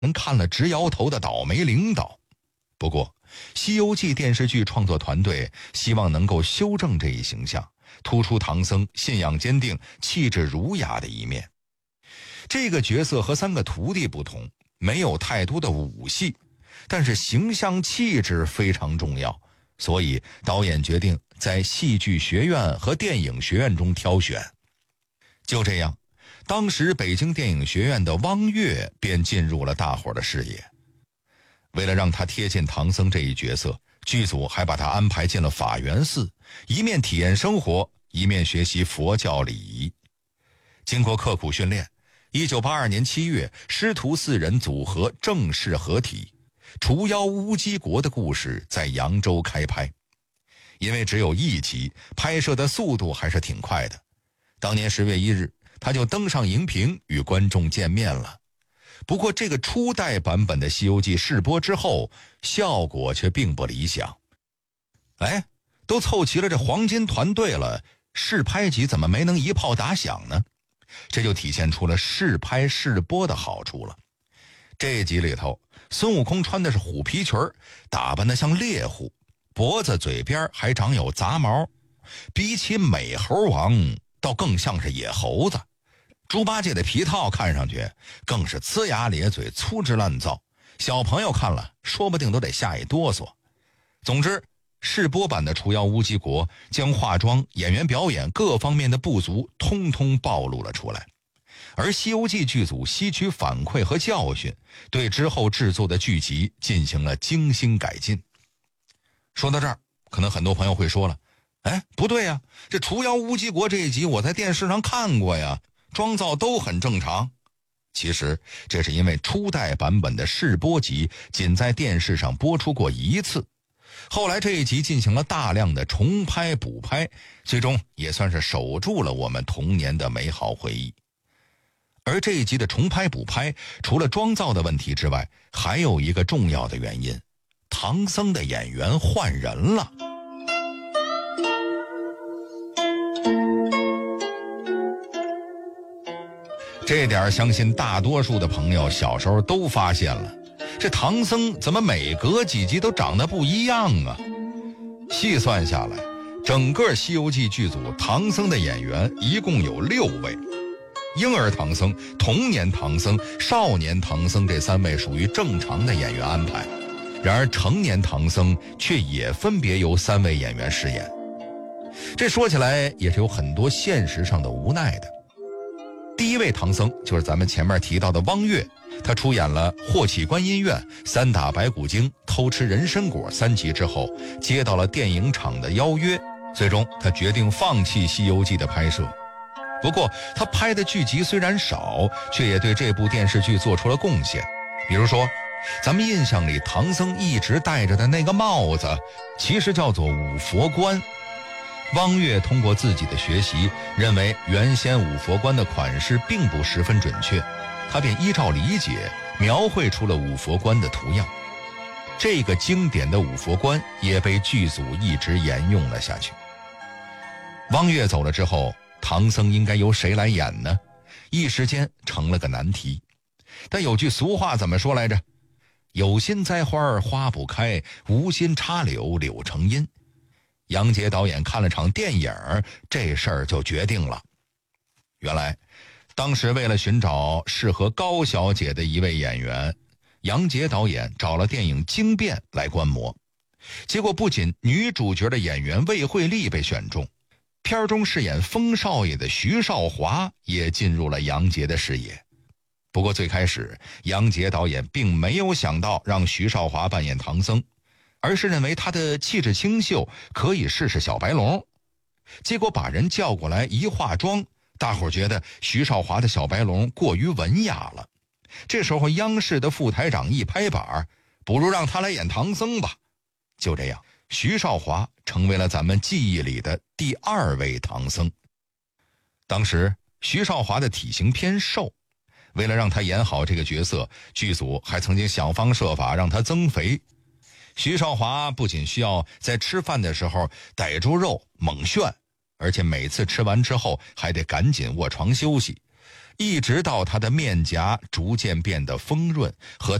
人看了直摇头的倒霉领导。不过《西游记》电视剧创作团队希望能够修正这一形象，突出唐僧信仰坚定、气质儒雅的一面。这个角色和3个徒弟不同，没有太多的武戏，但是形象气质非常重要，所以导演决定在戏剧学院和电影学院中挑选。就这样，当时北京电影学院的汪岳便进入了大伙的视野。为了让他贴近唐僧这一角色，剧组还把他安排进了法源寺，一面体验生活，一面学习佛教礼仪。经过刻苦训练，1982年7月，师徒4人组合正式合体，除妖乌鸡国的故事在扬州开拍。因为只有1集，拍摄的速度还是挺快的。当年10月1日，他就登上荧屏与观众见面了。不过这个初代版本的《西游记》试播之后，效果却并不理想。都凑齐了这黄金团队了，试拍集怎么没能一炮打响呢？这就体现出了试拍试播的好处了。这集里头，孙悟空穿的是虎皮裙，打扮得像猎户，脖子嘴边还长有杂毛，比起美猴王倒更像是野猴子。猪八戒的皮套看上去更是呲牙咧嘴、粗制滥造，小朋友看了说不定都得吓一哆嗦。总之，试播版的除妖乌鸡国将化妆、演员表演各方面的不足通通暴露了出来，而《西游记》剧组吸取反馈和教训，对之后制作的剧集进行了精心改进。说到这儿，可能很多朋友会说了，不对呀，这除妖乌鸡国这一集我在电视上看过呀，妆造都很正常。其实这是因为初代版本的试播集仅在电视上播出过1次，后来这一集进行了大量的重拍补拍，最终也算是守住了我们童年的美好回忆。而这一集的重拍补拍，除了妆造的问题之外，还有一个重要的原因，唐僧的演员换人了。这点相信大多数的朋友小时候都发现了，这唐僧怎么每隔几集都长得不一样啊？细算下来，整个《西游记》剧组唐僧的演员一共有6位。婴儿唐僧、童年唐僧、少年唐僧这3位属于正常的演员安排，然而成年唐僧却也分别由3位演员饰演。这说起来也是有很多现实上的无奈的。第一位唐僧就是咱们前面提到的汪岳，他出演了霍启观音院、3打白骨精、偷吃人参果3集之后，接到了电影厂的邀约，最终他决定放弃《西游记》的拍摄。不过他拍的剧集虽然少，却也对这部电视剧做出了贡献。比如说咱们印象里唐僧一直戴着的那个帽子，其实叫做五佛冠。汪岳通过自己的学习，认为原先五佛冠的款式并不十分准确，他便依照理解描绘出了五佛冠的图样。这个经典的五佛冠也被剧组一直沿用了下去。汪岳走了之后，唐僧应该由谁来演呢？一时间成了个难题。但有句俗话怎么说来着？有心栽花花不开，无心插柳柳成荫。杨洁导演看了场电影，这事儿就决定了。原来当时为了寻找适合高小姐的一位演员，杨洁导演找了电影《惊变》来观摩。结果不仅女主角的演员魏慧丽被选中，片中饰演风少爷的徐少华也进入了杨洁的视野。不过最开始杨洁导演并没有想到让徐少华扮演唐僧，而是认为他的气质清秀，可以试试小白龙。结果把人叫过来一化妆，大伙觉得徐少华的小白龙过于文雅了。这时候央视的副台长一拍板，不如让他来演唐僧吧。就这样，徐少华成为了咱们记忆里的第2位唐僧。当时徐少华的体型偏瘦，为了让他演好这个角色，剧组还曾经想方设法让他增肥。徐少华不仅需要在吃饭的时候逮住肉猛炫，而且每次吃完之后还得赶紧卧床休息， 一直到他的面颊逐渐变得丰润，和